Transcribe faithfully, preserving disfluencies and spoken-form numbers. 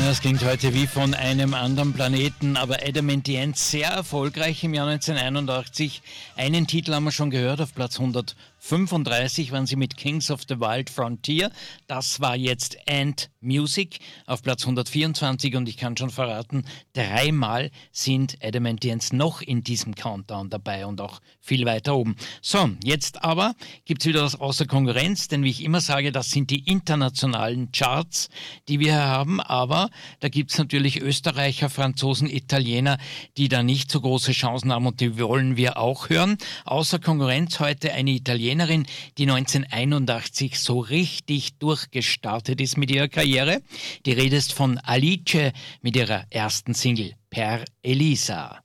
Das klingt heute wie von einem anderen Planeten, aber Adam and the Ants sehr erfolgreich im Jahr neunzehnhunderteinundachtzig. Einen Titel haben wir schon gehört, auf Platz hundertfünfunddreißig waren sie mit Kings of the Wild Frontier. Das war jetzt Ant Music auf Platz hundertvierundzwanzig und ich kann schon verraten, dreimal sind Adam and the Ants noch in diesem Countdown dabei und auch viel weiter oben. So, jetzt aber gibt es wieder was außer Konkurrenz, denn wie ich immer sage, das sind die internationalen Charts, die wir hier haben, aber da gibt es natürlich Österreicher, Franzosen, Italiener, die da nicht so große Chancen haben und die wollen wir auch hören. Außer Konkurrenz heute eine Italienerin, die neunzehnhunderteinundachtzig so richtig durchgestartet ist mit ihrer Karriere. Die Rede ist von Alice mit ihrer ersten Single Per Elisa.